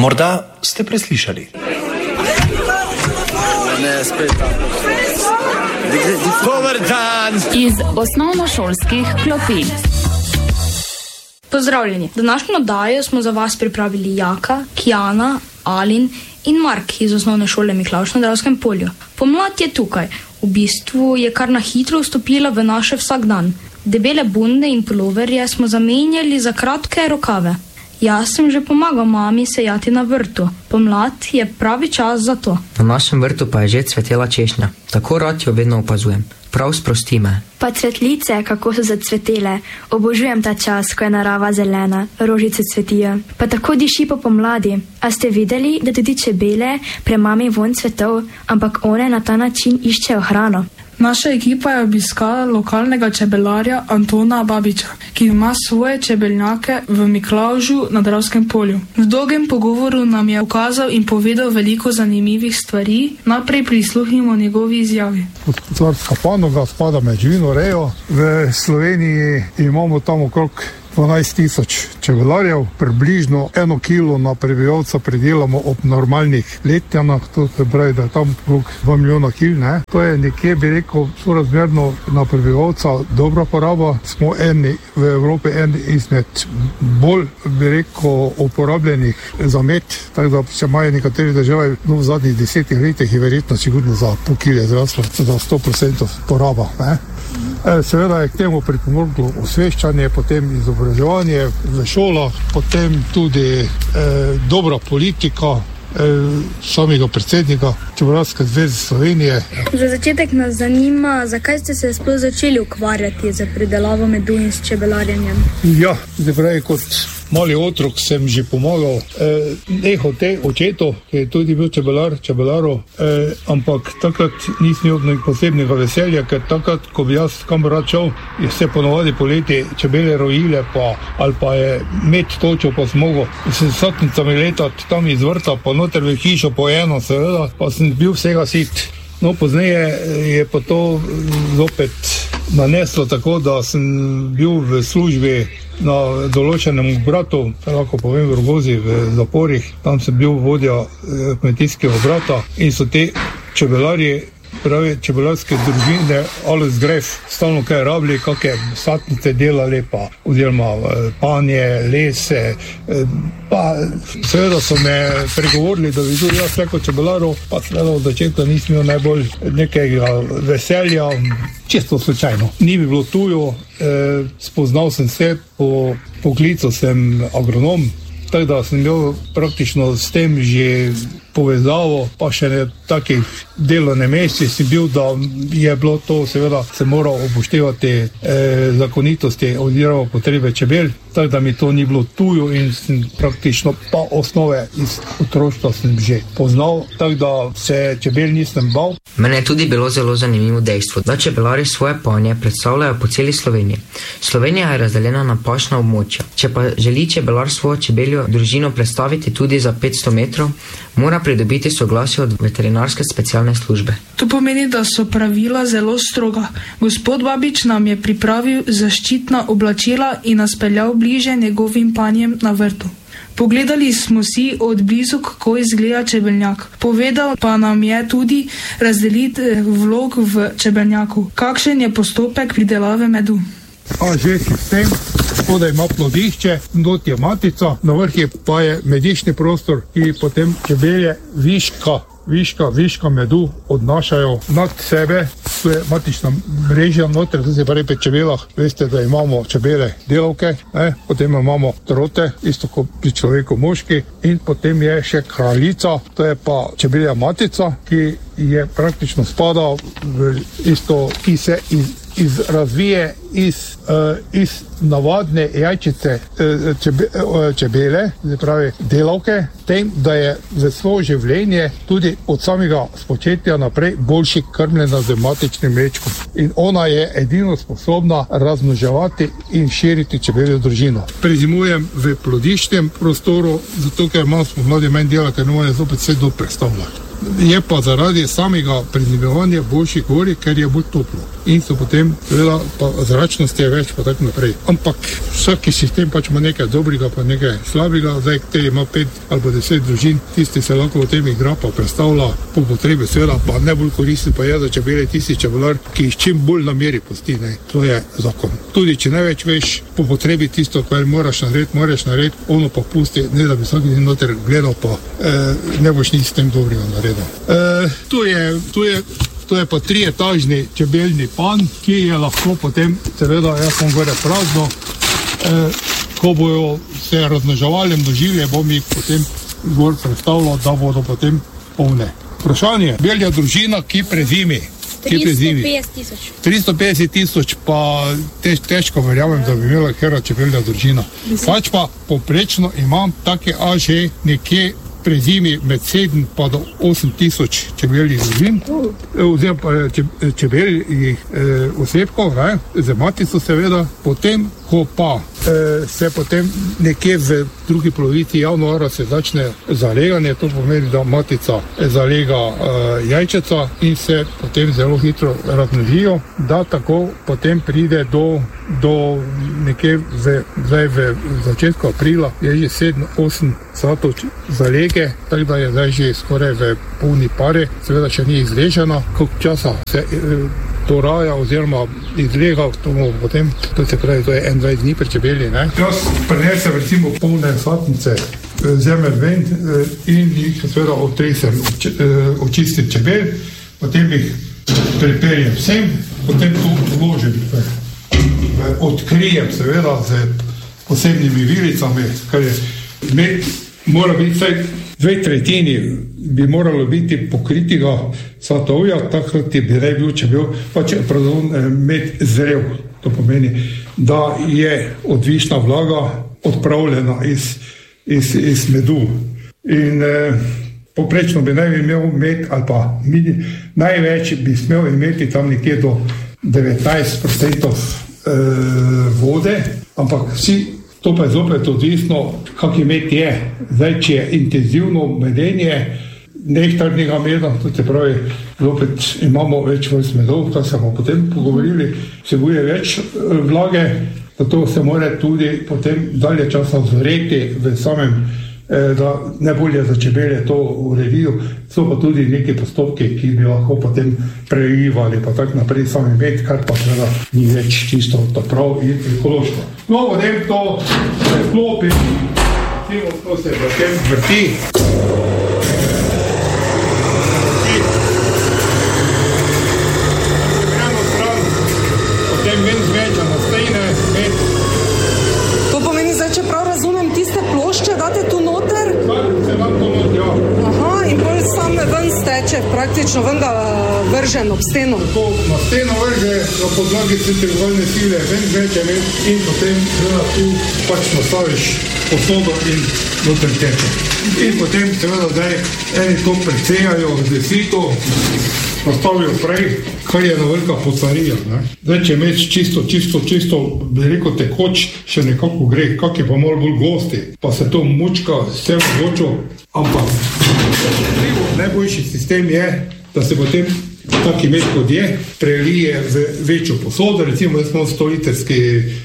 Morda ste preslišali. Dober dan! Iz osnovnošolskih klopi. Pozdravljeni. Današnjo oddajo smo za vas pripravili Jaka, Kijana, Alin in Mark iz osnovne šole Miklavž na Dravskem polju. Pomlad je tukaj. V bistvu je kar na hitro vstopila v naše vsakdan. Debele bunde in puloverje smo zamenjali za kratke rokave. Jaz sem že pomagal mami sejati na vrtu. Pomlad je pravi čas za to. Na našem vrtu pa je že cvetela češnja. Tako rad jo vedno opazujem. Prav sprosti me. Pa cvetlice, kako so zacvetele. Obožujem ta čas, ko je narava zelena, rožice cvetijo. Pa tako diši po pomladi. A ste videli, da tudi čebele premami vonj cvetov, ampak one na ta način iščejo hrano? Naša ekipa je obiskala lokalnega čebelarja Antona Babiča, ki ima svoje čebelnjake v Miklavžu na Dravskem polju. V dolgem pogovoru nam je ukazal in povedal veliko zanimivih stvari. Naprej prisluhnimo njegovi izjavi. Gospodarska panoga spada med živinorejo. V Sloveniji imamo tam okrog 12,000 čebelarjev, približno 1 kilo na prebivalca pridelamo ob normalnih letnjanah, to se pravi, da je tam okrog 2 milijona kil, ne. To je nekje, bi rekel, sorazmerno na prebivalca dobra poraba. Smo v Evropi eni izmed bolj, bi rekel, uporabljenih za med, tako da če imajo nekatere države, v zadnjih 10 letih je verjetno sigurno za pol kile zraslo, za 100% poraba, ne. Seveda je k temu pripomoglo osveščanje, potem izobraževanje v šolah, potem tudi dobra politika samega predsednika Čebelarske zveze Slovenije. Za začetek nas zanima, zakaj ste se sploh začeli ukvarjati z pridelavo medu in s čebelarjenjem? Ja, zdaj pravi, kot mali otrok sem že pomagal nehote očetu, ki je tudi bil čebelarov, ampak takrat nisem imel posebnega veselja, ker takrat, ko bi jaz kam rad šel, je vse ponovadi poleti čebele rojile, ali pa je med točil, pa smogel. Sem satnicami letati tam iz vrta, pa noter v hišo po eno, seveda, pa sem bil vsega sit. No, pozneje je pa to zopet naneslo tako, da sem bil v službi na določenem obratu, lahko povem v Rogozi, v zaporih. Tam sem bil vodja kmetijskega obrata in so te čebelarji, pravi čebelarske družine, alles gref, stalno kaj rabili, kakšne satnice delali, pa oziroma panje, lese, pa seveda so me pregovorili, da bi bil jaz preko čebelarov, pa seveda od začetka nisem imel najbolj nekega veselja, čisto slučajno. Ni mi bilo tujo, spoznal sem se, po poklicu sem agronom, tako da sem imel praktično s tem že povezavo, pa še ne takih delovne mesti si bil, da je bilo to, seveda se moral upoštevati zakonitosti oziroma potrebe čebel, tako da mi to ni bilo tujo in sem praktično pa osnove iz otroštva sem že poznal, tako da se čebel nisem bal. Mene je tudi bilo zelo zanimivo dejstvo, da čebelari svoje panje predstavljajo po celi Sloveniji. Slovenija je razdeljena na pašna območja. Če pa želi čebelar svojo čebeljo družino predstaviti tudi za 500 metrov, mora pridobiti soglasje od veterinarske specialne službe. To pomeni, da so pravila zelo stroga. Gospod Babič nam je pripravil zaščitna oblačila in nas peljal bliže njegovim panjem na vrtu. Pogledali smo si od blizu, kako izgleda čebelnjak. Povedal pa nam je tudi razdeliti vlog v čebelnjaku. Kakšen je postopek pridelave medu? Že sistem, spodaj ima plodišče, not je matica, na vrhu pa je medični prostor, ki potem čebelje viška medu odnašajo nad sebe. To je matična mreža noter, to se pravi pri čebelah. Veste, da imamo čebele delavke, potem imamo trote, isto kot pri človeku moški, in potem je še kraljica, to je pa čebelja matica, ki je praktično spada v isto, ki se razvije iz navadne jajčice čebele, se pravi delavke, tem, da je za svoje življenje tudi od samega spočetja naprej boljši krmljena z matičnim mlečkom. In ona je edino sposobna razmnoževati in širiti čebeljo družino. Prezimujem v plodiščnem prostoru, zato ker imam spomladi manj dela, ker ne morem zopet vse do predstavljati. Je pa zaradi samega prezimevanja boljši gori, ker je bolj toplo. in so potem, seveda, pa zračnosti je več, pa tako naprej. Ampak vsaki sistem pač ima nekaj dobrega, pa nekaj slabega. Zdaj, te ima 5 ali 10 družin, tisti se lahko potem igra, pa predstavlja po potrebi, seveda, pa najbolj koristno pa je za čebele tisti čebelar, ki jih čim bolj na meri pusti, ne. To je zakon. Tudi, če največ veš, po potrebi tisto, kar moraš narediti, ono pa pusti, ne da bi vsak dan noter gledal, pa ne boš nič s tem dobrega naredil. To je pa 3-etažni čebelni pan, ki je lahko potem, seveda, jaz bom gore prazno, ko bojo se razmnoževali množilje, bom jih potem gor predstavljal, da bodo potem polne. Vprašanje, belja družina, ki prezimi. 350 tisoč, pa težko verjamem, da bi imela kera čebelja družina. Pač pa poprečno imam take že nekje prezimi med 7 pa do 8 tisoč čebeljih družin, oziroma čebeljih osebkov, z matico seveda. Potem, ko pa se potem nekje v drugi polovici januara se začne zaleganje, to pomeni, da matica zalega jajčeca in se potem zelo hitro razmnožijo, da tako potem pride do nekje v začetku aprila je že 7-8 satov zalege, tako da je zdaj že skoraj v polni pare, seveda še ni izležena, koliko časa se to raja oziroma izlega, potem, to se pravi, to je 21 dni pri čebeli, ne. Jaz prinesem recimo polne satnice zemelj ven in jih seveda otresem, očistim čebel, potem jih pripeljem sem, potem to vložim, odkrijem seveda z posebnimi vilicami, kar je med, mora biti vsaj 2/3 bi moralo biti pokritega satovja, takrat bi rej bil, če bil pač med zrel. To pomeni, da je odvišna vlaga odpravljena iz medu. In poprečno bi naj imel med, ali pa največ bi smel imeti tam nekje do 19% vode, ampak vsi. To pa je zopet odvisno, kak med je. Zdaj, če je intenzivno medenje nektarnega meda, to se pravi, zopet imamo več vrst medov, kar smo potem pogovorili, vsebuje več vlage, zato se mora tudi potem dalje časa zoreti v samem, da najbolje za čebele to uredijo. So pa tudi neki postopki, ki bi lahko potem prelivali, pa tako naprej sami med, kar pa seveda ni več čisto prav in ekološko. No, potem to preklopim, to se potem vrti. Gremo stran, potem ven zmeča na stene, med. To pomeni zdaj, če prav razumem, tiste plošče date tu noter? Se dam to noter, ja. Aha, in bolj same ven steče, praktično ven ga vržen ob steno. Tako na steno vrže, na podlagi centrifugalne sile, ven zmeče med in potem tu pač nastaviš posodo in noter teče. In potem seveda zdaj eni to precejajo z desito, nastavijo prej, kar je na velika pocarija. Zdaj, če imaš čisto, bi rekel, tekoč, še nekako gre, kak je pa malo bolj gosti, pa se to mučka, vse vzočo, ampak najboljši sistem je, da se potem taki med kot je, prelije v večjo posodo, recimo, da smo 100-litrski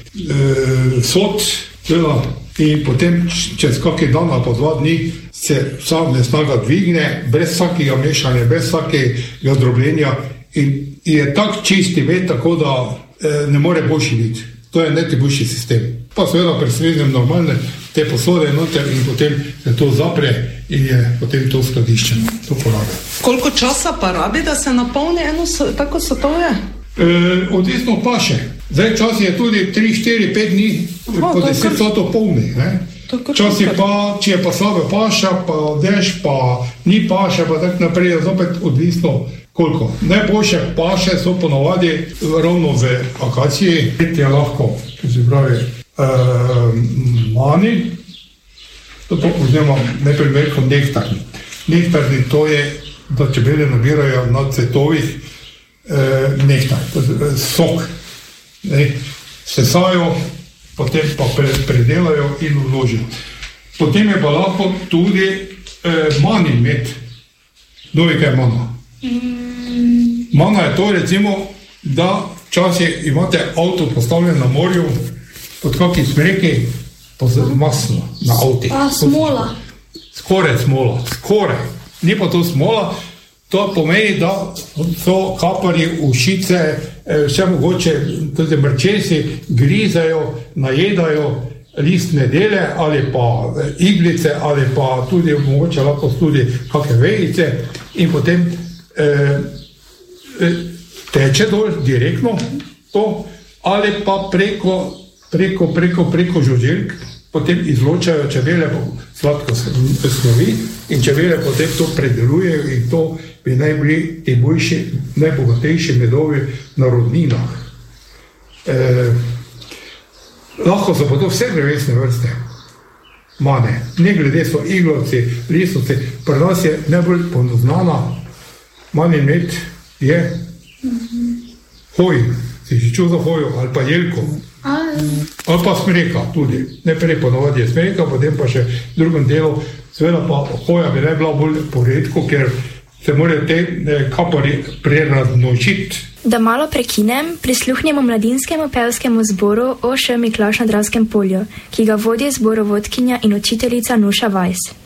sod, in potem čez kakšen dan ali pa 2 dni se vsa snaga dvigne, brez vsakega mešanja, brez vsakega drobljenja in je tak čisti med, tako da ne more boljši biti. To je najboljši sistem. Pa seveda presrednem normalne te posode noter in potem se to zapre in je potem to skladiščeno, to porabe. Koliko časa pa rabi, da se napolni eno tako satovje? Odvisno paše. Zdaj čas je tudi 3, 4, 5 dni, po 10 satov polni. Časi pa, če je pa slabe paša, pa dež, pa ni paše, pa tako naprej, je zopet odvisno koliko. Najboljše paše so ponovadi ravno v akaciji, je lahko, ki se pravi, mani, to oziroma najprej veliko nektarni. Nektarni to je, da čebele nabirajo na cvetovih nektar, sok. Sesajo, potem pa predelajo in vložijo. Potem je pa lahko tudi mani med. Kdo ve, kaj je mana? Mana je to, recimo, da včasih imate avto postavljen na morju, pod kakšni smreki, pa masno na avti. Smola. Skoraj smola, skoraj. Ni pa to smola, to pomeni, da so kaparji, ušice, vse mogoče, tudi mrčesi, grizajo, najedajo listne dele ali pa iglice ali pa tudi mogoče lahko tudi kakšne vejice in potem teče dol direktno to ali pa preko žuželk potem izločajo čebele sladko snovi in čebele potem to predelujejo in to bi naj bili ti najbogatejši medovi na rodninah. Lahko so pa to vse drevesne vrste, mane, ne glede so iglavci, lisovci, pri nas je najbolj poznana manin med je hoj, si že čul za hojo, ali pa jelko, ali pa smreka tudi, najprej ponovadi je smreka, potem pa še v drugem delu, seveda pa hoja bi naj bila bolj poredko, ker se morajo te kapari preraznožiti. Da malo prekinem, prisluhnemo mladinskemu pevskemu zboru OŠ Miklavž na Dravskem polju, ki ga vodi zborovodkinja in učiteljica Nuša Vajs.